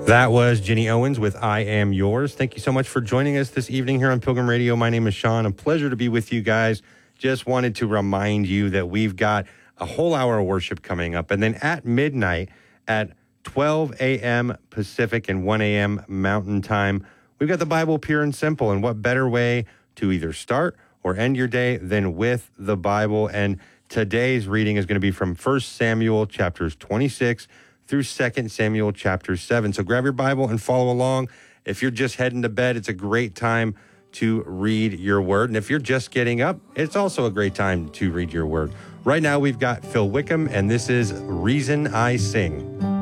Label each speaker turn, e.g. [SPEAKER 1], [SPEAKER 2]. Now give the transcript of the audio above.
[SPEAKER 1] That was Jenny Owens with I Am Yours. Thank you so much for joining us this evening here on Pilgrim Radio. My name is Sean. A pleasure to be with you guys. Just wanted to remind you that we've got a whole hour of worship coming up. And then at midnight, at 12 a.m. Pacific and 1 a.m. Mountain Time, we've got the Bible Pure and Simple. And what better way to either start or end your day than with the Bible? And today's reading is going to be from 1 Samuel chapters 26 through 2 Samuel chapter 7. So grab your Bible and follow along. If you're just heading to bed, it's a great time to read your word. And if you're just getting up, it's also a great time to read your word. Right now, we've got Phil Wickham, and this is Reason I Sing.